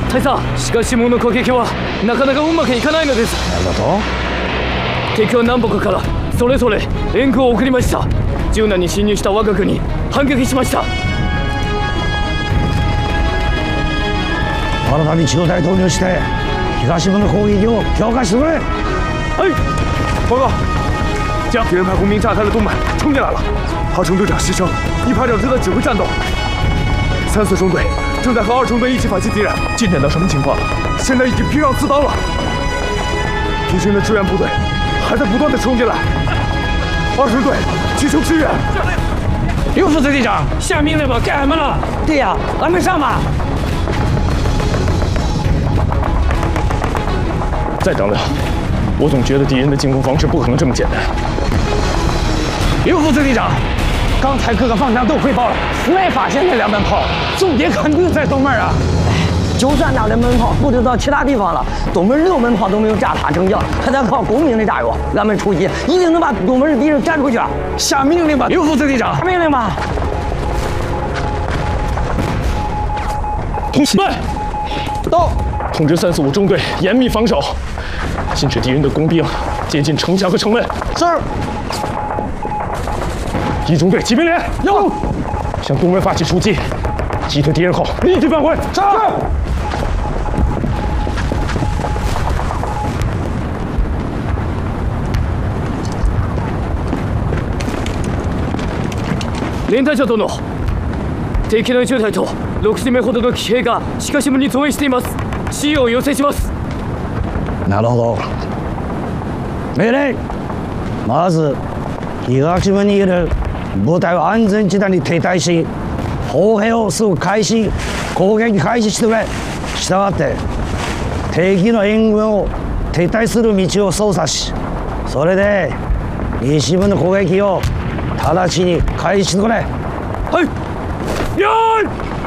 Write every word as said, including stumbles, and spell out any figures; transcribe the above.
大佐、しかしもの攻撃はなかなかうまくいかないのです。 なるほど。 敵は南北からそれぞれ援軍を送りました。柔軟に侵入した我が軍に反撃しました。 改め中隊投入して東部の攻撃を強化してくれ。 哎，报告，将敌人派工兵炸开了东门，冲进来了。二中队长牺牲，一排长正在指挥战斗。三四中队正在和二中队一起反击敌人。进展到什么情况？现在已经拼上刺刀了。敌军的支援部队还在不断的冲进来。二中队急求支援。 刘副队长， 下命令吧，干什么了？ 对呀，还没上吧？ 再等等，我总觉得敌人的进攻方式不可能这么简单。 刘副队长，刚才各个方向都汇报了，没发现那两门炮，重点肯定在东门啊。 就算那两门炮布置到其他地方了，东门六门炮都没有炸塌城墙，还得靠工兵的炸药。俺们出击一定能把东门的敌人赶出去。 下命令吧，刘副队长。 下命令吧。 同志们， 到。 通知三四五中队严密防守，禁止敌人的工兵接近城墙和城门。 是。 一中队骑兵连有，向东门发起出击，击退敌人后立即返回。 是。 連隊長殿、敵のじゅう隊とろくじめほどの騎兵が鹿島に増援しています。支援を要請します。 なるほど。命令。まず東島にいる部隊を安全地帯に停滞し、砲兵をすぐ開始、攻撃開始してくれ。したがって敵の援軍を撤退する道を操作し、それで西部の攻撃を直ちに開始してくれ。 はい。よーい。